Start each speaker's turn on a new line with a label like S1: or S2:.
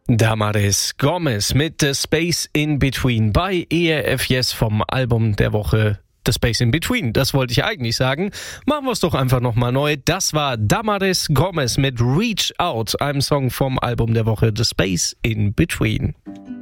S1: Damaris Gomez mit The Space in Between bei ERF Yes vom Album der Woche The Space in Between. Das wollte ich eigentlich sagen. Machen wir es doch einfach nochmal neu. Das war Damaris Gomez mit Reach Out, einem Song vom Album der Woche The Space in Between.